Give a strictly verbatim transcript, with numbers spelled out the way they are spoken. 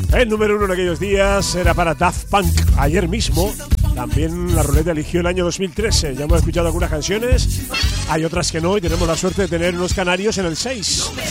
El número uno en aquellos días era para Daft Punk. Ayer mismo también la ruleta eligió el año dos mil trece. Ya hemos escuchado algunas canciones, hay otras que no, y tenemos la suerte de tener unos canarios en el seis.